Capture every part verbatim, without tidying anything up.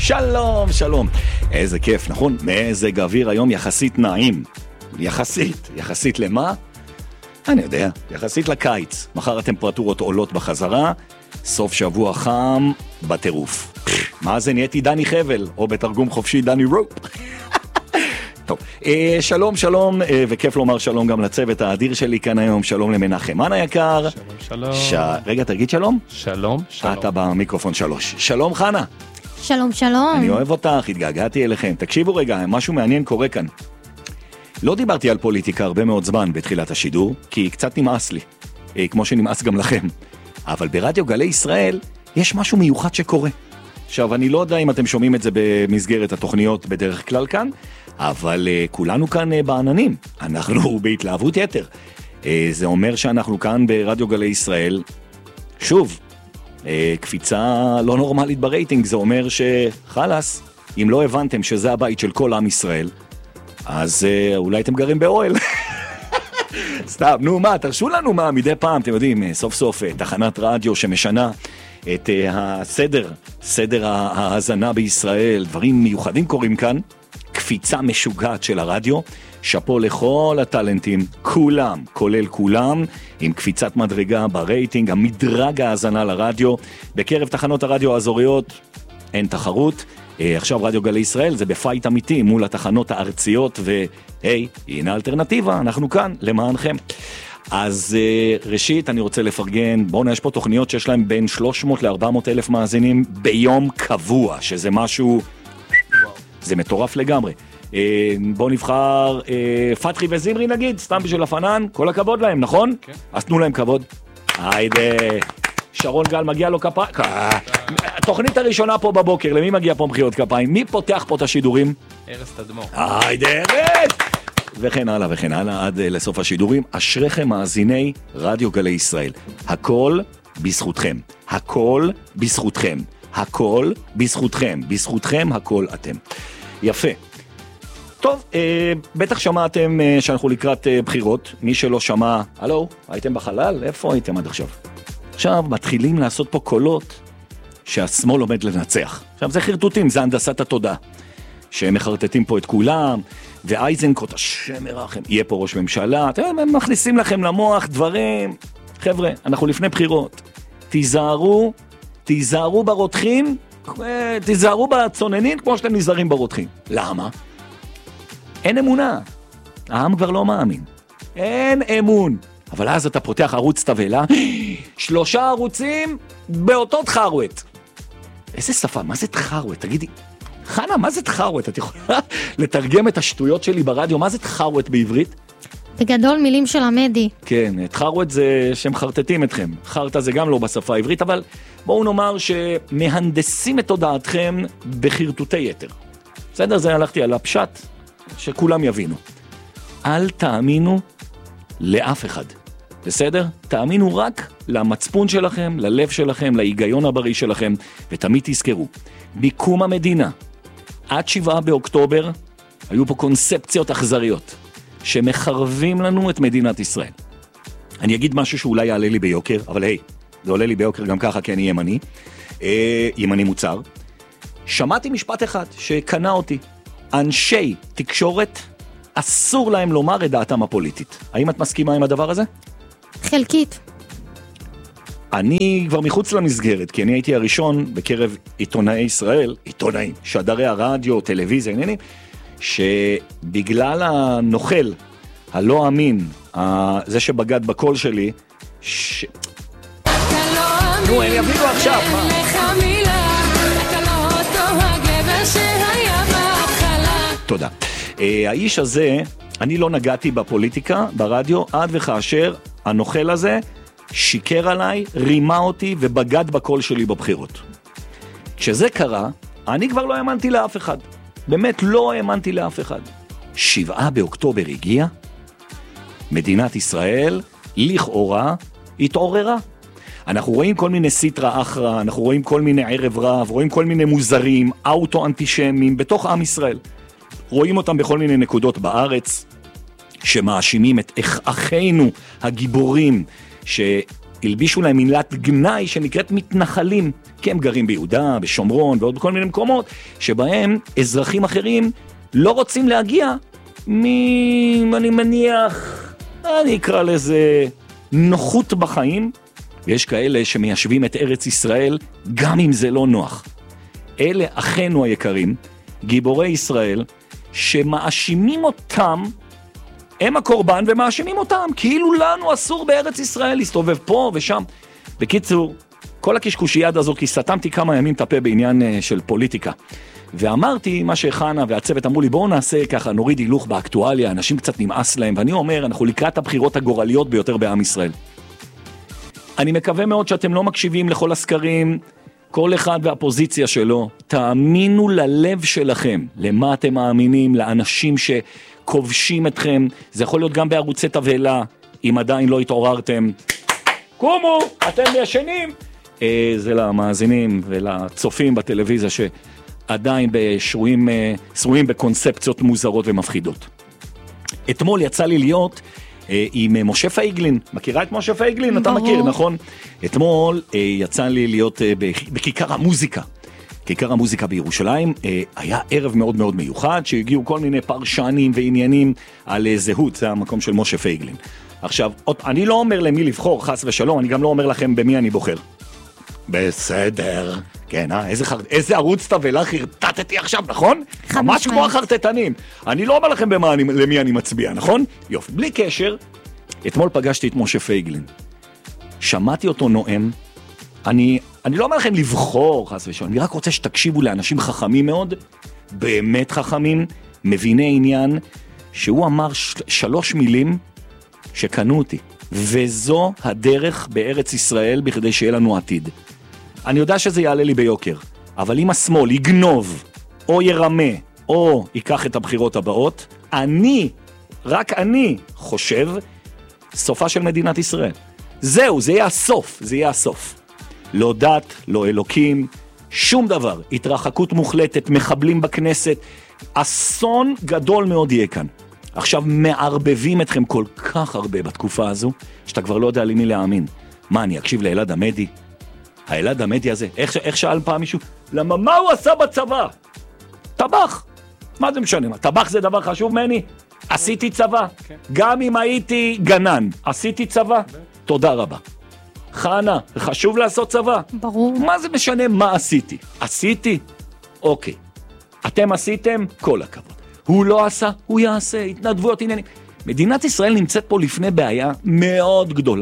שלום, שלום. איזה כיף, נכון? מזג אוויר היום יחסית נעים. יחסית, יחסית למה? אני יודע, יחסית לקיץ. מחר הטמפרטורות עולות בחזרה, סוף שבוע חם בטירוף. מה זה, נהייתי דני חבל, או בתרגום חופשי דני רופ. טוב, אה, שלום, שלום, אה, וכיף לומר שלום גם לצוות האדיר שלי כאן היום. שלום למנחם מן היקר. שלום, שלום. ש... רגע, תגיד שלום. שלום, שלום. אתה במיקרופון שלוש. שלום חנה. שלום, שלום. אני אוהב אותך, התגעגעתי אליכם. תקשיבו רגע, משהו מעניין קורה כאן. לא דיברתי על פוליטיקה הרבה מאוד זמן בתחילת השידור, כי קצת נמאס לי, אה, כמו שנמאס גם לכם. אבל ברדיו גלי ישראל יש משהו מיוחד שקורה. עכשיו, אני לא יודע אם אתם שומעים את זה במסגרת התוכניות בדרך כלל כאן, אבל uh, כולנו כאן uh, בעננים, אנחנו בהתלהבות יתר. Uh, זה אומר שאנחנו כאן ברדיו גלי ישראל, שוב, uh, קפיצה לא נורמלית ברייטינג, זה אומר שחלס, אם לא הבנתם שזה הבית של כל עם ישראל, אז uh, אולי אתם גרים באוהל. סתם, נו מה, תרשו לנו מה, מדי פעם, אתם יודעים, סוף סוף תחנת רדיו שמשנה את uh, הסדר, סדר ההאזנה בישראל, דברים מיוחדים קורים כאן, קפיצה משוגעת של הרדיו, שפו לכל הטלנטים, כולם, כולל כולם, עם קפיצת מדרגה ברייטינג, המדרג ההאזנה לרדיו, בקרב תחנות הרדיו האזוריות, אין תחרות, אה, עכשיו רדיו גלי ישראל זה בפייט אמיתי מול התחנות הארציות, והי, הנה אלטרנטיבה, אנחנו כאן למענכם. אז uh, ראשית אני רוצה לפרגן, בואו יש פה תוכניות שיש להם בין שלוש מאות ל-ארבע מאות אלף מאזינים ביום קבוע, שזה משהו, וואו. זה מטורף לגמרי. uh, בואו נבחר uh, פתחי וזמרי נגיד, סתם בשביל הפנן, כל הכבוד להם, נכון? כן. אז תנו להם כבוד. היידה, שרון גל מגיע לו כפיים. התוכנית הראשונה פה בבוקר, למי מגיע פה מחיאות כפיים? מי פותח פה את השידורים? ארז תדמור. היידה, ארז! וכן הלאה וכן הלאה עד לסוף השידורים. אשריכם מאזיני רדיו גלי ישראל, הכל בזכותכם, הכל בזכותכם, הכל בזכותכם, בזכותכם הכל אתם. יפה. טוב, אה, בטח שמעתם אה, שאנחנו לקראת אה, בחירות. מי שלא שמע, הלו, הייתם בחלל? איפה הייתם עד עכשיו? עכשיו מתחילים לעשות פה קולות שהשמאל עומד לנצח. עכשיו זה חרטוטים, זה הנדסת התודעה, שהם מחרטטים פה את כולם, ואייזנקוט, השם ירחם, יהיה פה ראש ממשלה, אתם הם מכניסים לכם למוח דברים. חבר'ה, אנחנו לפני בחירות, תיזהרו, תיזהרו ברותחים, תיזהרו בצוננים כמו שאתם נזהרים ברותחים. למה? אין אמונה, העם כבר לא מאמין, אין אמון. אבל אז אתה פותח ערוץ תבלה, שלושה ערוצים באותו תחרוות. איזה שפה, מה זה תחרוות? תגידי, חנה, מה זה תחרוות? את יכולה לתרגם את השטויות שלי ברדיו? מה זה תחרוות בעברית? בגדול מילים של המדי. כן, תחרוות זה שהם חרטטים אתכם. חרטה זה גם לא בשפה העברית, אבל בואו נאמר שמהנדסים את תודעתכם בחרטוטי יתר. בסדר, זה הלכתי על הפשט, שכולם יבינו. אל תאמינו לאף אחד. בסדר? תאמינו רק למצפון שלכם, ללב שלכם, להיגיון הבריא שלכם, ותמיד תזכרו, ביקום המדינה, עד שבעה באוקטובר, היו פה קונספציות אכזריות, שמחרבים לנו את מדינת ישראל. אני אגיד משהו שאולי יעלה לי ביוקר, אבל היי, זה עולה לי ביוקר גם ככה, כי אני ימני, אה, ימני מוצר. שמעתי משפט אחד שקנה אותי, אנשי תקשורת, אסור להם לומר את דעתם הפוליטית. האם את מסכימה עם הדבר הזה? חלקית. אני כבר מחוץ למסגרת, כי אני הייתי הראשון בקרב עיתונאי ישראל, עיתונאים, שדרי הרדיו, טלוויזיה, עניינים, שבגלל הנוכל, הלא אמין, זה שבגד בקול שלי, ש... נו, הם יבינו עכשיו, מה? תודה. האיש הזה, אני לא נגעתי בפוליטיקה, ברדיו, עד וכאשר הנוכל הזה שיקר עליי, רימה אותי ובגד בקול שלי בבחירות. כשזה קרה, אני כבר לא האמנתי לאף אחד. באמת לא האמנתי לאף אחד. שבעה באוקטובר הגיע, מדינת ישראל, לכאורה, התעוררה. אנחנו רואים כל מיני סיטרה אחרה, אנחנו רואים כל מיני ערב רב, רואים כל מיני מוזרים, אוטו-אנטישמים, בתוך עם ישראל. רואים אותם בכל מיני נקודות בארץ, שמאשימים את אחינו הגיבורים, הלבישו להם מילת גנאי שנקראת מתנחלים, כי הם גרים ביהודה, בשומרון ועוד בכל מיני מקומות, שבהם אזרחים אחרים לא רוצים להגיע מ... אני מניח, אני אקרא לזה נוחות בחיים, ויש כאלה שמיישבים את ארץ ישראל גם אם זה לא נוח. אלה אחינו היקרים, גיבורי ישראל, שמאשימים אותם, הם הקורבן ומאשימים אותם, כאילו לנו אסור בארץ ישראל להסתובב פה ושם. בקיצור, כל הקשקושייה הזו, כי סתמתי כמה ימים תפה בעניין של פוליטיקה. ואמרתי מה שחנה והצוות אמרו לי, בואו נעשה ככה, נוריד הילוך באקטואליה, אנשים קצת נמאס להם, ואני אומר, אנחנו לקראת הבחירות הגורליות ביותר בעם ישראל. אני מקווה מאוד שאתם לא מקשיבים לכל הסקרים, כל אחד והפוזיציה שלו, תאמינו ללב שלכם, למה אתם מאמינים, לאנשים שכובשים אתכם, זה יכול להיות גם בערוצי תבהלה, אם עדיין לא התעוררתם, קומו, אתם ישנים, אה, זה למאזינים ולצופים בטלוויזיה שעדיין בשרויים, אה, שרויים בקונספציות מוזרות ומפחידות. אתמול יצא לי להיות עם משה פייגלין, מכירה את משה פייגלין? אתה מכיר, נכון? אתמול יצא לי להיות בכיכר המוזיקה, כיכר המוזיקה בירושלים, היה ערב מאוד מאוד מיוחד, שהגיעו כל מיני פרשנים ועניינים על זהות, זה המקום של משה פייגלין. עכשיו, אני לא אומר למי לבחור, חס ושלום, אני גם לא אומר לכם במי אני בוחר. בסדר. כן, אה? איזה, חר... איזה ערוץ תבלה חרטטתי עכשיו, נכון? ממש כמו החרטטנים. אני לא אומר לכם במה אני... למי אני מצביע, נכון? יופי, בלי קשר, אתמול פגשתי את משה פייגלין. שמעתי אותו נואם. אני, אני לא אומר לכם לבחור, חס ושלום, אני רק רוצה שתקשיבו לאנשים חכמים מאוד, באמת חכמים, מביני עניין, שהוא אמר של... שלוש מילים שקנו אותי. וזו הדרך בארץ ישראל בכדי שיהיה לנו עתיד. אני יודע שזה יעלה לי ביוקר, אבל אם השמאל יגנוב, או ירמה, או ייקח את הבחירות הבאות, אני, רק אני, חושב, סופה של מדינת ישראל. זהו, זה יהיה הסוף, זה יהיה הסוף. לא דת, לא אלוקים, שום דבר. התרחקות מוחלטת, מחבלים בכנסת, אסון גדול מאוד יהיה כאן. עכשיו מערבבים אתכם כל כך הרבה בתקופה הזו, שאתה כבר לא יודע למי להאמין. מה, אני אקשיב לאלעד עמדי? האלעד עמדי הזה, איך, איך שאל פעם מישהו? למה מה הוא עשה בצבא? טבח. מה זה משנה? טבח זה דבר חשוב מני? עשיתי צבא. גם אם הייתי גנן, עשיתי צבא. תודה רבה. חנה, חשוב לעשות צבא? ברור. מה זה משנה מה עשיתי? עשיתי? אוקיי. אתם עשיתם? כל הכבוד. הוא לא עשה? הוא יעשה. התנדבויות עניינים. מדינת ישראל נמצאת פה לפני בעיה מאוד גדולה.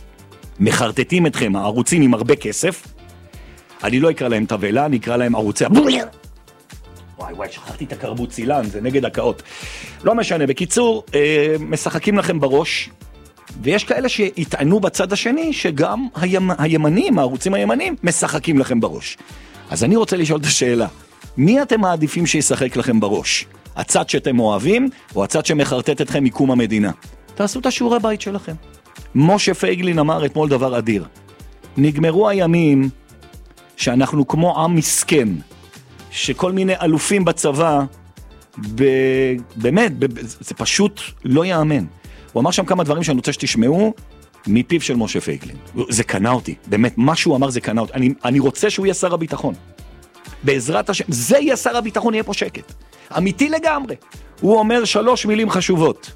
מחרטטים אתכם הערוצים עם הרבה כסף, אני לא אקרא להם תבלה, אני אקרא להם ערוצי הבולר. וואי וואי, שכחתי את הקרבוץ אילן, זה נגד הקאות. לא משנה, בקיצור, אה, משחקים לכם בראש, ויש כאלה שיטענו בצד השני, שגם הימ, הימנים, הערוצים הימנים, משחקים לכם בראש. אז אני רוצה לשאול את השאלה, מי אתם מעדיפים שישחק לכם בראש? הצד שאתם אוהבים, או הצד שמחרטט אתכם מקום המדינה? תעשו את השיעורי בית שלכם. משה פייגלין אמר אתמול דבר אדיר. נגמרו הימים שאנחנו כמו עם מסכן, שכל מיני אלופים בצבא, ב... באמת, ב... זה פשוט לא יאמן. הוא אמר שם כמה דברים שאני רוצה שתשמעו מפיו של משה פייגלין. זה קנה אותי, באמת, מה שהוא אמר זה קנה אותי. אני, אני רוצה שהוא יהיה שר הביטחון. בעזרת השם, זה יהיה שר הביטחון, יהיה פה שקט. אמיתי לגמרי. הוא אומר שלוש מילים חשובות.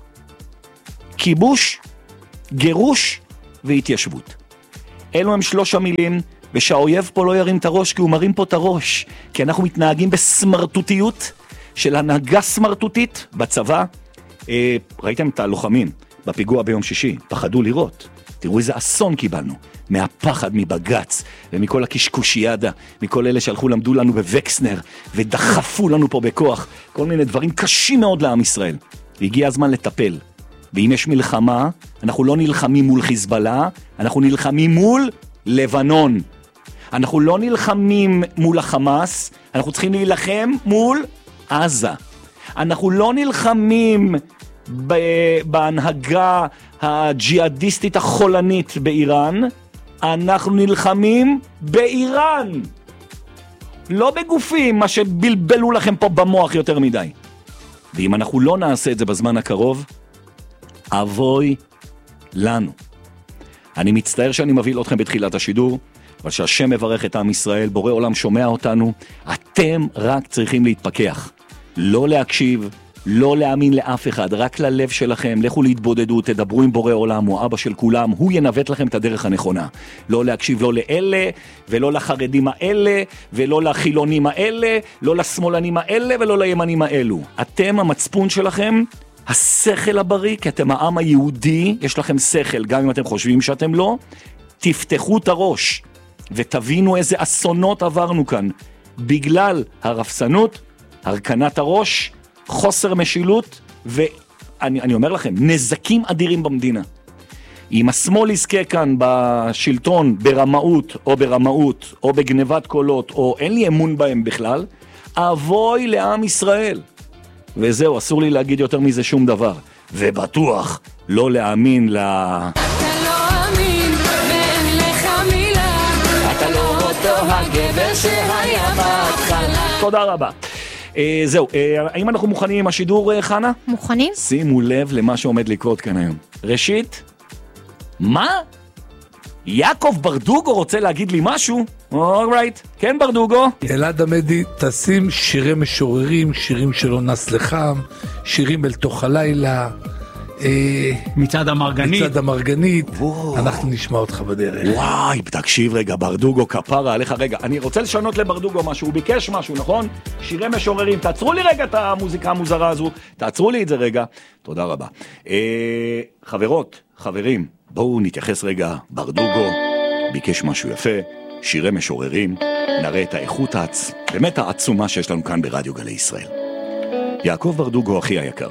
כיבוש, גירוש והתיישבות. אלו הם שלוש המילים, ושהאויב פה לא ירים את הראש, כי הוא מרים פה את הראש. כי אנחנו מתנהגים בסמרטוטיות, של הנהגה סמרטוטית בצבא. אה, ראיתם את הלוחמים בפיגוע ביום שישי, פחדו לראות. תראו איזה אסון קיבלנו. מהפחד, מבגץ, ומכל הקשקושיאדה, מכל אלה שהלכו למדו לנו בווקסנר, ודחפו לנו פה בכוח. כל מיני דברים קשים מאוד לעם ישראל. והגיע הזמן לטפל. ואם יש מלחמה, אנחנו לא נלחמים מול חיזבאללה, אנחנו נלחמים מול לבנון. אנחנו לא נלחמים מול החמאס, אנחנו צריכים להילחם מול עזה. אנחנו לא נלחמים בהנהגה הג'יהאדיסטית החולנית באיראן, אנחנו נלחמים באיראן. לא בגופים, מה שבלבלו לכם פה במוח יותר מדי. ואם אנחנו לא נעשה את זה בזמן הקרוב, אבוי לנו. אני מצטער שאני מביא אתכם בתחילת השידור, אבל שהשם מברך את עם ישראל, בורא עולם שומע אותנו, אתם רק צריכים להתפקח, לא להקשיב, לא להאמין לאף אחד, רק ללב שלכם, לכו להתבודדו, תדברו עם בורא עולם, הוא אבא של כולם, הוא ינווט לכם את הדרך הנכונה. לא להקשיב לא לאלה, ולא לחרדים האלה, ולא לחילונים האלה, לא לשמאלנים האלה, ולא לימנים האלו. אתם המצפון שלכם, השכל הבריא, כי אתם העם היהודי, יש לכם שכל, גם אם אתם חושבים שאתם לא, תפתחו את הראש, ותבינו איזה אסונות עברנו כאן, בגלל הרפסנות, הרכנת הראש, חוסר משילות, ואני אני אומר לכם, נזקים אדירים במדינה. אם השמאל יזכה כאן בשלטון, ברמאות, או ברמאות, או בגנבת קולות, או אין לי אמון בהם בכלל, אבוי לעם ישראל. וזהו, אסור לי להגיד יותר מזה שום דבר. ובטוח לא להאמין ל... אתה לא אמין, ואין לך מילה. אתה לא אותו הגבר שהיה בהתחלה. תודה רבה. אה, זהו, אה, האם אנחנו מוכנים עם השידור, אה, חנה? מוכנים? שימו לב למה שעומד לקרות כאן היום. ראשית, מה? יעקב ברדוגו רוצה להגיד לי משהו? אורייט, כן ברדוגו. אלעד עמדי, תשים שירי משוררים, שירים שלא נס לחם, שירים אל תוך הלילה, אה, מצד המרגנית. מצד המרגנית, וואו. אנחנו נשמע אותך בדרך. וואי, תקשיב רגע, ברדוגו כפרה עליך רגע. אני רוצה לשנות לברדוגו משהו, הוא ביקש משהו, נכון? שירי משוררים, תעצרו לי רגע את המוזיקה המוזרה הזו, תעצרו לי את זה רגע. תודה רבה. אה, חברות, חברים, בואו נתייחס רגע, ברדוגו ביקש משהו יפה, שירי משוררים, נראה את האיכות העצ... באמת העצומה שיש לנו כאן ברדיו גלי ישראל. יעקב ברדוגו, אחי היקר.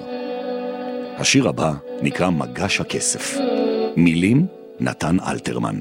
השיר הבא נקרא מגש הכסף. מילים נתן אלתרמן.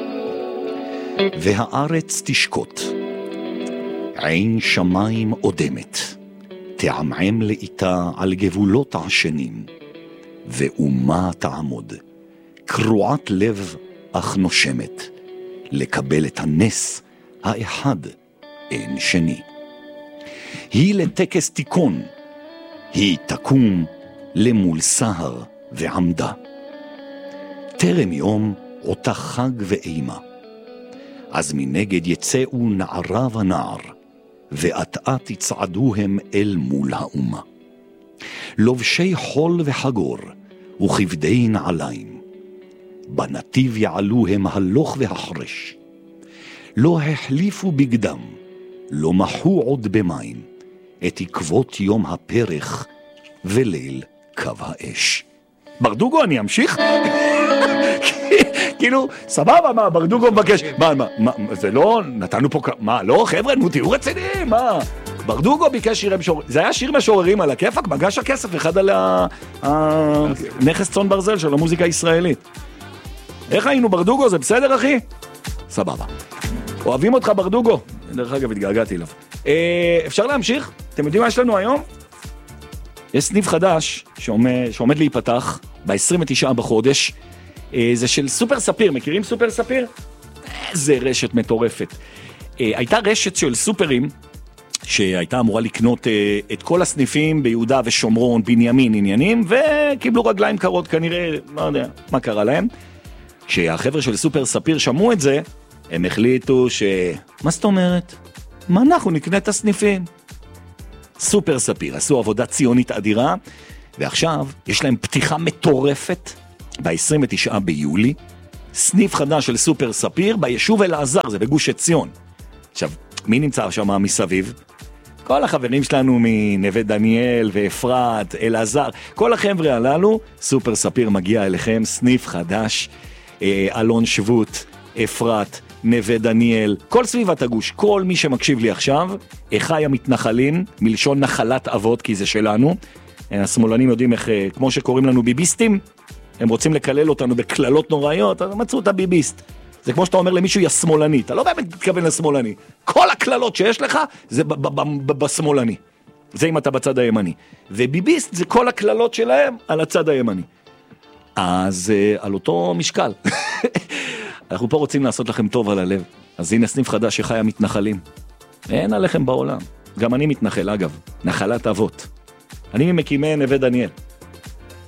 והארץ תשקוט, עין שמיים עודמת, תעמעם לאיתה על גבולות העשנים, ואומה תעמוד, קרועת לב אך נושמת, לקבל את הנס האחד אין שני. היא לטקס תיקון, היא תקום למול סהר ועמדה. טרם יום אותה חג ואימה, אז מנגד יצאו נערה ונער, ואט-אט יצעדו הם אל מול האומה. לובשי חול וחגור, וכבדי נעליים, בנתיב יעלו הם הלוך והחרש. לא החליפו בגדם, לא מחו עוד במים, את עקבות יום הפרח וליל קו האש. ברדוגו, אני אמשיך? כאילו, סבבה, מה, ברדוגו מבקש, מה, מה, מה, זה לא, נתנו פה, מה, לא, חבר'ה, נו, תהיו רציניים, מה? ברדוגו ביקש שירי משוררים, זה היה שיר משוררים על הכיפק, מגש הכסף, אחד על הנכס צאן ברזל של המוזיקה הישראלית. איך היינו, ברדוגו, זה בסדר, אחי? סבבה. אוהבים אותך, ברדוגו? דרך אגב, התגעגעתי אליו. אפשר להמשיך? אתם יודעים מה יש לנו היום? יש סניף חדש שעומד, שעומד להיפתח ב-עשרים ותשעה בחודש, זה של סופר ספיר, מכירים סופר ספיר? איזה רשת מטורפת. הייתה רשת של סופרים, שהייתה אמורה לקנות את כל הסניפים ביהודה ושומרון, בנימין, עניינים, וקיבלו רגליים קרות, כנראה, לא יודע, מה קרה להם. כשהחבר'ה של סופר ספיר שמעו את זה, הם החליטו ש... מה זאת אומרת? מה אנחנו נקנה את הסניפים? סופר ספיר עשו עבודה ציונית אדירה, ועכשיו יש להם פתיחה מטורפת ב-עשרים ותשעה ביולי, סניף חדש של סופר ספיר ביישוב אלעזר, זה בגוש עציון. עכשיו, מי נמצא שם מסביב? כל החברים שלנו מנווה דניאל ואפרת, אלעזר, כל החבר'ה הללו, סופר ספיר מגיע אליכם, סניף חדש, אה, אלון שבות, אפרת, נווה דניאל, כל סביבת הגוש, כל מי שמקשיב לי עכשיו, אחי המתנחלים, מלשון נחלת אבות, כי זה שלנו, השמאלנים יודעים איך, כמו שקוראים לנו ביביסטים, הם רוצים לקלל אותנו בכללות נוראיות, אז מצאו את הביביסט. זה כמו שאתה אומר למישהו, יא שמאלני, אתה לא באמת מתכוון לשמאלני. כל הכללות שיש לך, זה בשמאלני. זה אם אתה בצד הימני. וביביסט זה כל הכללות שלהם על הצד הימני. אז על אותו משקל. אנחנו פה רוצים לעשות לכם טוב על הלב. אז הנה סניף חדש שחי המתנחלים. אין עליכם בעולם. גם אני מתנחל, אגב. נחלת אבות. אני ממקימי נווה דניאל.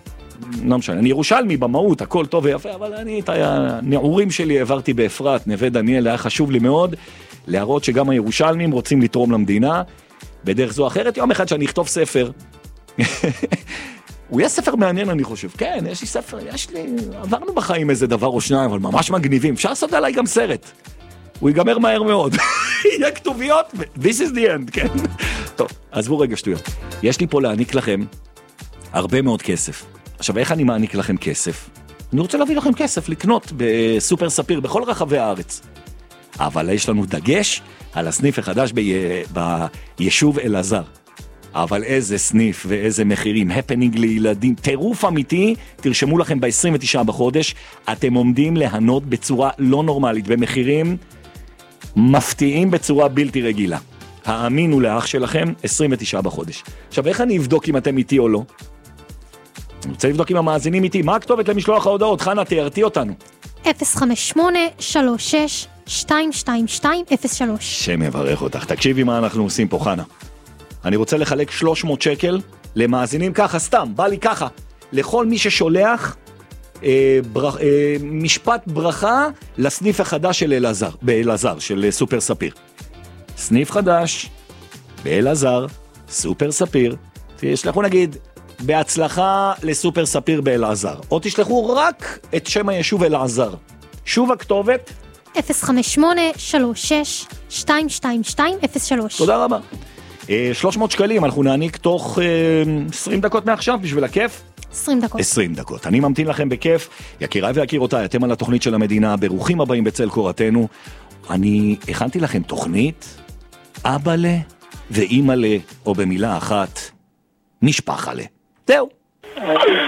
לא משנה, אני ירושלמי במהות, הכל טוב ויפה, אבל אני את הנעורים שלי העברתי באפרת, נווה דניאל, היה חשוב לי מאוד להראות שגם הירושלמים רוצים לתרום למדינה, בדרך זו אחרת. יום אחד שאני אכתוב ספר, הוא יהיה ספר מעניין אני חושב, כן, יש לי ספר, יש לי, עברנו בחיים איזה דבר או שניים, אבל ממש מגניבים, אפשר לעשות עליי גם סרט, הוא ייגמר מהר מאוד, יהיה כתוביות, this is the end, כן? טוב, עזבו רגע שטויות, יש לי פה להעניק לכם הרבה מאוד כסף. עכשיו, איך אני מעניק לכם כסף? אני רוצה להביא לכם כסף לקנות בסופר ספיר בכל רחבי הארץ. אבל יש לנו דגש על הסניף החדש ב... ביישוב אלעזר. אבל איזה סניף ואיזה מחירים, הפנינג לילדים, טירוף אמיתי, תרשמו לכם ב-עשרים ותשעה בחודש, אתם עומדים להנות בצורה לא נורמלית, במחירים מפתיעים בצורה בלתי רגילה. האמינו לאח שלכם, עשרים ותשעה בחודש. עכשיו, איך אני אבדוק אם אתם איתי או לא? אני רוצה לבדוק עם המאזינים איתי, מה הכתובת למשלוח ההודעות? חנה, תיארתי אותנו. אפס חמש שמונה שלוש שש שתיים שתיים שתיים אפס שלוש. שם יברך אותך. תקשיבי מה אנחנו עושים פה, חנה. אני רוצה לחלק שלוש מאות שקל למאזינים ככה, סתם, בא לי ככה, לכל מי ששולח אה, בר, אה, משפט ברכה לסניף החדש של אלעזר, באלעזר, של סופר ספיר. סניף חדש, באלעזר, סופר ספיר, תשלחו נגיד, בהצלחה לסופר ספיר באלעזר, או תשלחו רק את שם היישוב אלעזר. שוב הכתובת, אפס חמש שמונה שלוש שש שתיים שתיים שתיים אפס שלוש. תודה רבה. שלוש מאות שקלים אנחנו נעניק תוך עשרים דקות מעכשיו בשביל הכיף. עשרים דקות. עשרים דקות. אני ממתין לכם בכיף. יקיריי ויקירותיי, אתם על התוכנית של המדינה, ברוכים הבאים בצל קורתנו. אני הכנתי לכם תוכנית, אבאלה ואימאלה, או במילה אחת, משפחלה. זהו.